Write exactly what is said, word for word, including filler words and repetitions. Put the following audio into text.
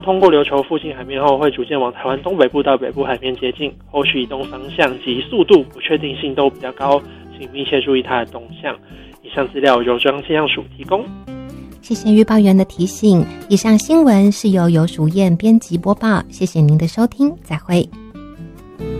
通过琉球附近海面后，会逐渐往台湾东北部到北部海面接近，后续移动方向及速度不确定性都比较高，请密切注意它的动向。以上资料由中央气象署提供。 谢谢预报员的提醒。以上新闻是由游淑燕编辑播报，谢谢您的收听，再会。